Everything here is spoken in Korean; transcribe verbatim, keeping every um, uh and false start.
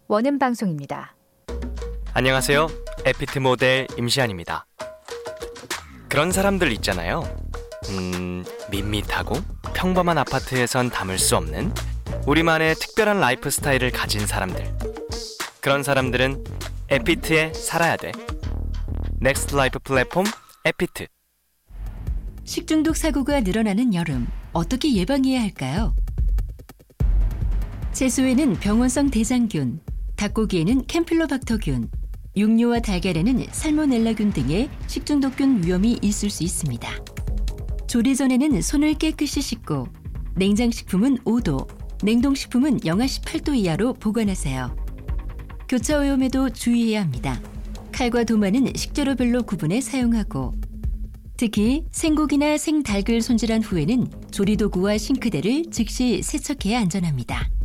원음 방송입니다. 안녕하세요. 에피트 모델 임시안입니다. 그런 사람들 있잖아요. 음, 밋밋하고 평범한 아파트에선 담을 수 없는 우리만의 특별한 라이프 스타일을 가진 사람들. 그런 사람들은 에피트에 살아야 돼. 넥스트 라이프 플랫폼 에피트. 식중독 사고가 늘어나는 여름, 어떻게 예방해야 할까요? 채소에는 병원성 대장균, 닭고기에는 캠필로박터균, 육류와 달걀에는 살모넬라균 등의 식중독균 위험이 있을 수 있습니다. 조리 전에는 손을 깨끗이 씻고 냉장식품은 오 도, 냉동식품은 영하 십팔 도 이하로 보관하세요. 교차 오염에도 주의해야 합니다. 칼과 도마는 식재료별로 구분해 사용하고 특히 생고기나 생닭을 손질한 후에는 조리도구와 싱크대를 즉시 세척해야 안전합니다.